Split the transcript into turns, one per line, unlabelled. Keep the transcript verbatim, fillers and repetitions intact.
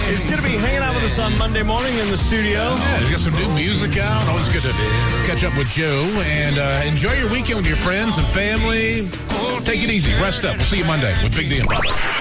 is going to be hanging out with us on Monday morning in the studio.
Yeah, he's got some new music out. Always good to catch up with Joe. And uh, enjoy your weekend with your friends and family. Take it easy. Rest up. We'll see you Monday with Big D and Bubba.